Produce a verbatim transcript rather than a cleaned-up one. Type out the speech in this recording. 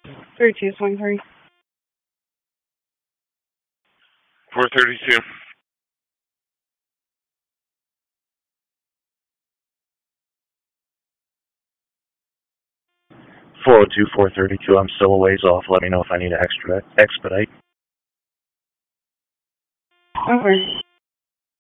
thirty-two, swing three. four thirty-two. four oh two, four thirty-two, I'm still a ways off. Let me know if I need to extra expedite. Over.